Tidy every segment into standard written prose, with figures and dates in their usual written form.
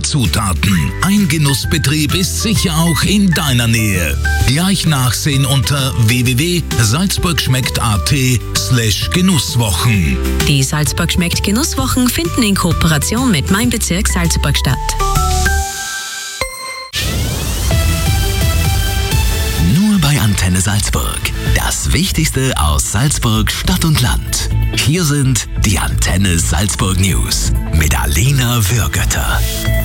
Zutaten. Ein Genussbetrieb ist sicher auch in deiner Nähe. Gleich nachsehen unter www.salzburgschmeckt.at/Genusswochen. Die Salzburg schmeckt Genusswochen finden in Kooperation mit Mein Bezirk Salzburg statt. Nur bei Antenne Salzburg. Das Wichtigste aus Salzburg, Stadt und Land. Hier sind die Antenne Salzburg News mit Alina Würgötter.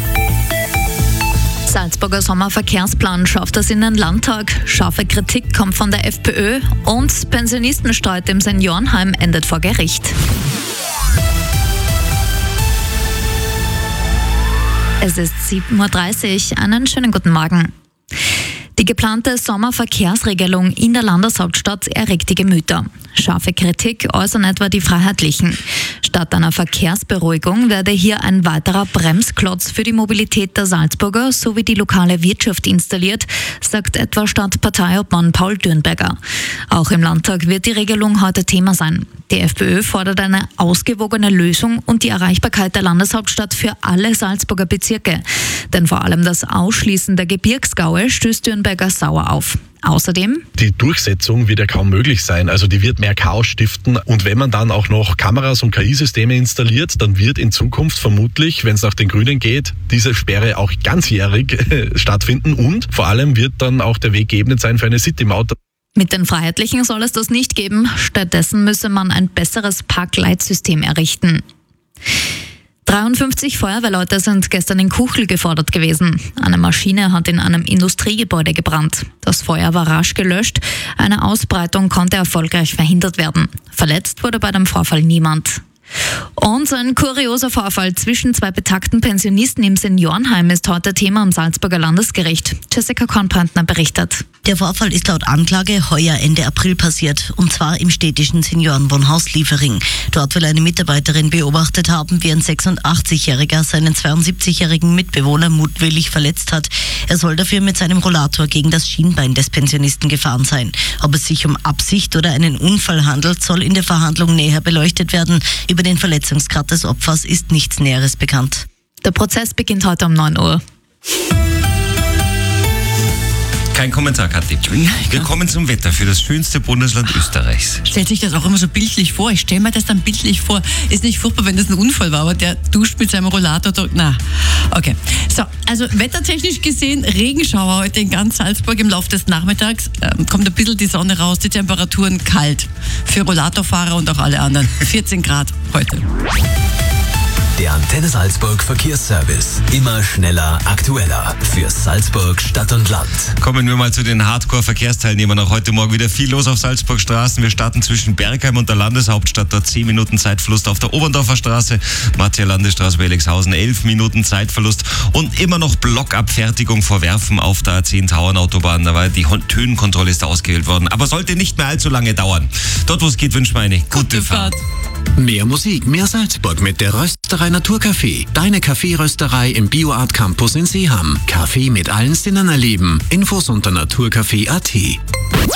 Salzburger Sommerverkehrsplan schafft es in den Landtag. Scharfe Kritik kommt von der FPÖ und Pensionistenstreit im Seniorenheim endet vor Gericht. Es ist 7:30 Uhr. Einen schönen guten Morgen. Die geplante Sommerverkehrsregelung in der Landeshauptstadt erregt die Gemüter. Scharfe Kritik äußern etwa die Freiheitlichen. Statt einer Verkehrsberuhigung werde hier ein weiterer Bremsklotz für die Mobilität der Salzburger sowie die lokale Wirtschaft installiert, sagt etwa Stadtparteiobmann Paul Dürnberger. Auch im Landtag wird die Regelung heute Thema sein. Die FPÖ fordert eine ausgewogene Lösung und die Erreichbarkeit der Landeshauptstadt für alle Salzburger Bezirke. Denn vor allem das Ausschließen der Gebirgsgaue stößt Dürnberger sauer auf. Außerdem: Die Durchsetzung wird ja kaum möglich sein, also die wird mehr Chaos stiften. Und wenn man dann auch noch Kameras und KI-Systeme installiert, dann wird in Zukunft vermutlich, wenn es nach den Grünen geht, diese Sperre auch ganzjährig stattfinden und vor allem wird dann auch der Weg geebnet sein für eine City-Maut. Mit den Freiheitlichen soll es das nicht geben. Stattdessen müsse man ein besseres Parkleitsystem errichten. 53 Feuerwehrleute sind gestern in Kuchl gefordert gewesen. Eine Maschine hat in einem Industriegebäude gebrannt. Das Feuer war rasch gelöscht. Eine Ausbreitung konnte erfolgreich verhindert werden. Verletzt wurde bei dem Vorfall niemand. Und ein kurioser Vorfall zwischen zwei betagten Pensionisten im Seniorenheim ist heute Thema am Salzburger Landesgericht. Jessica Kornbrandner berichtet. Der Vorfall ist laut Anklage heuer Ende April passiert, und zwar im städtischen Seniorenwohnhaus Liefering. Dort will eine Mitarbeiterin beobachtet haben, wie ein 86-Jähriger seinen 72-jährigen Mitbewohner mutwillig verletzt hat. Er soll dafür mit seinem Rollator gegen das Schienbein des Pensionisten gefahren sein. Ob es sich um Absicht oder einen Unfall handelt, soll in der Verhandlung näher beleuchtet werden. Über den Verletzungsgrad des Opfers ist nichts Näheres bekannt. Der Prozess beginnt heute um 9 Uhr. Kein Kommentar, Kathi. Wir kommen zum Wetter für das schönste Bundesland Österreichs. Stellt sich das auch immer so bildlich vor? Ich stelle mir das dann bildlich vor. Ist nicht furchtbar, wenn das ein Unfall war, aber der duscht mit seinem Rollator. Okay. So, also wettertechnisch gesehen, Regenschauer heute in ganz Salzburg im Laufe des Nachmittags. Kommt ein bisschen die Sonne raus, die Temperaturen kalt. Für Rollatorfahrer und auch alle anderen. 14 Grad heute. Der Antenne Salzburg Verkehrsservice. Immer schneller, aktueller. Für Salzburg, Stadt und Land. Kommen wir mal zu den Hardcore-Verkehrsteilnehmern. Auch heute Morgen wieder viel los auf Salzburg Straßen. Wir starten zwischen Bergheim und der Landeshauptstadt. Dort 10 Minuten Zeitverlust auf der Oberndorfer Straße. Matthias-Landesstraße bei Elixhausen 11 Minuten Zeitverlust. Und immer noch Blockabfertigung vor Werfen auf der A10-Tauernautobahn. Da war die Höhenkontrolle ist ausgewählt worden. Aber sollte nicht mehr allzu lange dauern. Dort, wo es geht, wünschen wir eine gute Fahrt. Mehr Musik, mehr Salzburg mit der Rösterei Naturcafé. Deine Kaffeerösterei im BioArt Campus in Seeham. Kaffee mit allen Sinnen erleben. Infos unter naturcafé.at.